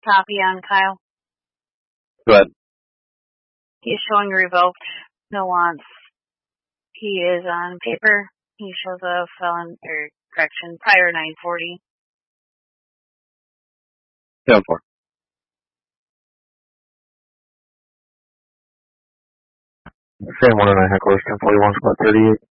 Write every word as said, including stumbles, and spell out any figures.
Copy on Kyle. Go ahead. He's showing revoked. No wants. He is on paper. He shows a felon, or correction, prior nine forty. seven four. Sam one oh nine headquarters, ten forty-one, squad thirty-eight.